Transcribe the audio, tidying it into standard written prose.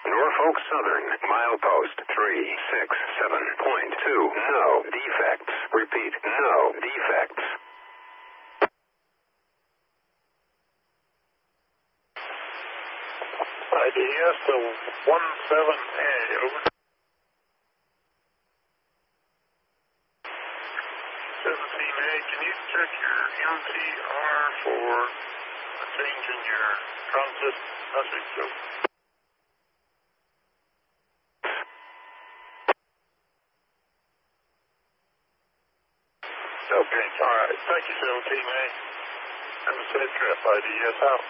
Norfolk Southern, milepost 367.2. No defects. Repeat, no defects. IDS to 17A, over. 17A, can you check your MTR for a change in your transit message? Okay, all right. Thank you, 17A. Have a safe trip, IDS out.